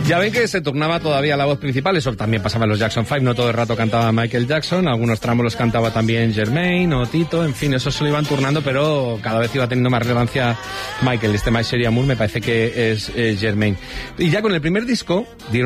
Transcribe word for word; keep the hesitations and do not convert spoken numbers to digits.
Ya ven que se turnaba todavía la voz principal, eso también pasaba en los Jackson Five, no todo el rato cantaba Michael Jackson, algunos tramos los cantaba también Jermaine o Tito, en fin, eso se lo iban turnando, pero cada vez iba teniendo más relevancia Michael. Este My Sherry Amour me parece que es eh, Jermaine. Y ya con el primer disco dieron